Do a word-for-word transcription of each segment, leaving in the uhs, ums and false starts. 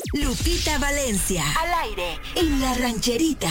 Lupita Valencia, al aire, en La Rancherita.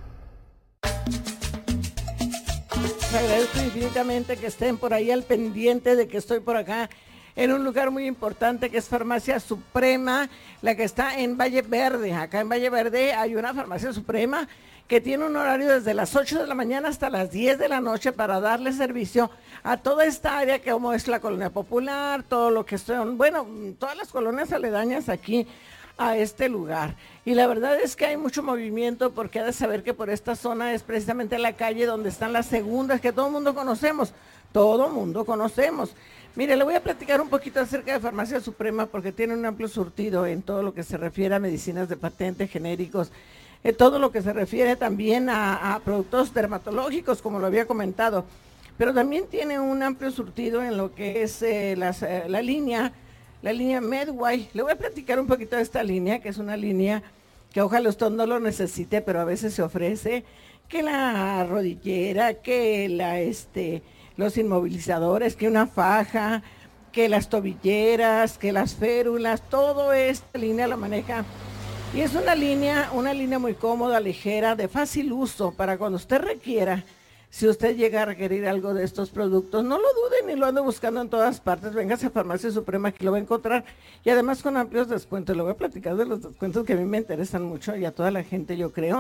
Les agradezco infinitamente que estén por ahí al pendiente de que estoy por acá en un lugar muy importante que es Farmacia Suprema, la que está en Valle Verde. Acá en Valle Verde hay una Farmacia Suprema que tiene un horario desde las ocho de la mañana hasta las diez de la noche para darle servicio a toda esta área que como es la Colonia Popular, todo lo que son, bueno, todas las colonias aledañas aquí a este lugar. Y la verdad es que hay mucho movimiento porque ha de saber que por esta zona es precisamente la calle donde están las segundas que todo el mundo conocemos, todo el mundo conocemos. Mire, le voy a platicar un poquito acerca de Farmacia Suprema porque tiene un amplio surtido en todo lo que se refiere a medicinas de patente, genéricos, en todo lo que se refiere también a, a productos dermatológicos, como lo había comentado, pero también tiene un amplio surtido en lo que es eh, las, eh, la línea, la línea Medway. Le voy a platicar un poquito de esta línea, que es una línea que ojalá usted no lo necesite, pero a veces se ofrece, que la rodillera, que la, este, los inmovilizadores, que una faja, que las tobilleras, que las férulas, todo esta línea la maneja. Y es una línea, una línea muy cómoda, ligera, de fácil uso para cuando usted requiera. Si usted llega a requerir algo de estos productos, no lo duden ni lo ande buscando en todas partes. Véngase a Farmacia Suprema, que lo va a encontrar. Y además con amplios descuentos. Le voy a platicar de los descuentos que a mí me interesan mucho y a toda la gente, yo creo.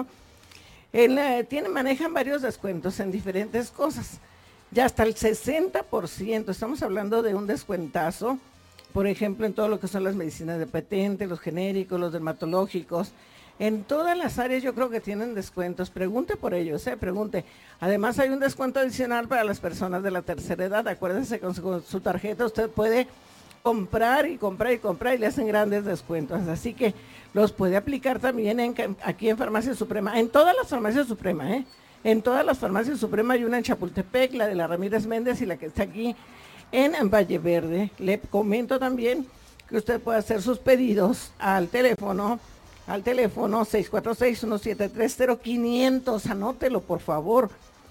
Él, eh, tiene, manejan varios descuentos en diferentes cosas. Ya hasta el sesenta por ciento. Estamos hablando de un descuentazo. Por ejemplo, en todo lo que son las medicinas de patente, los genéricos, los dermatológicos, en todas las áreas yo creo que tienen descuentos. Pregunte por ellos, eh, pregunte. Además hay un descuento adicional para las personas de la tercera edad. Acuérdense que con su, con su tarjeta usted puede comprar y comprar y comprar y le hacen grandes descuentos. Así que los puede aplicar también en, aquí en Farmacia Suprema, en todas las Farmacias Suprema, ¿eh? En todas las Farmacias Suprema hay una en Chapultepec, la de la Ramírez Méndez y la que está aquí en Valle Verde. Le comento también que usted puede hacer sus pedidos al teléfono, al teléfono seis cuatro seis, uno siete tres, cero quinientos, anótelo por favor,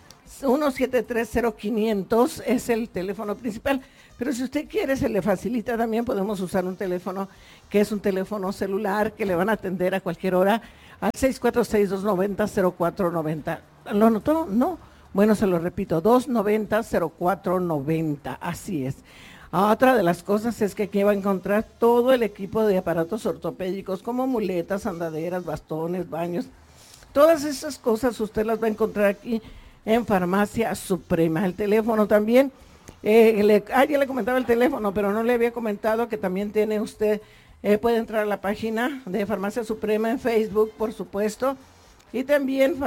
uno siete tres cero quinientos es el teléfono principal, pero si usted quiere se le facilita también, podemos usar un teléfono que es un teléfono celular que le van a atender a cualquier hora al seis cuatro seis, dos nueve cero, cero cuatro nueve cero. ¿Lo anotó? No. Bueno, se lo repito, dos nueve cero, cero cuatro nueve cero, así es. Otra de las cosas es que aquí va a encontrar todo el equipo de aparatos ortopédicos como muletas, andaderas, bastones, baños. Todas esas cosas usted las va a encontrar aquí en Farmacia Suprema. El teléfono también, eh, le, ah, ya le comentaba el teléfono, pero no le había comentado que también tiene usted, eh, puede entrar a la página de Farmacia Suprema en Facebook, por supuesto, y también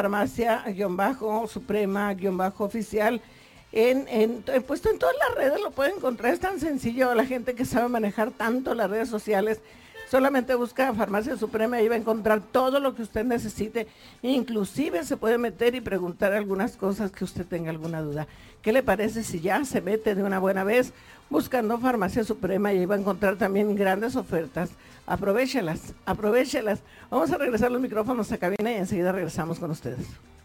Farmacia-Suprema-Oficial en, en, en, puesto en todas las redes, lo puede encontrar. Es tan sencillo, la gente que sabe manejar tanto las redes sociales, solamente busca Farmacia Suprema y va a encontrar todo lo que usted necesite, inclusive se puede meter y preguntar algunas cosas que usted tenga alguna duda. ¿Qué le parece si ya se mete de una buena vez buscando Farmacia Suprema y ahí va a encontrar también grandes ofertas? Aprovéchelas, aprovéchelas. Vamos a regresar los micrófonos a cabina y enseguida regresamos con ustedes.